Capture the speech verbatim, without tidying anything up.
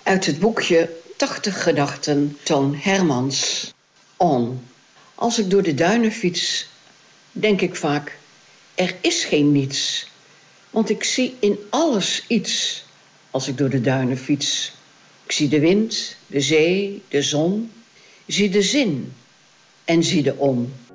Uit het boekje tachtig gedachten, Toon Hermans. On. Als ik door de duinen fiets, denk ik vaak, er is geen niets. Want ik zie in alles iets, als ik door de duinen fiets. Ik zie de wind, de zee, de zon, zie de zin en zie de on.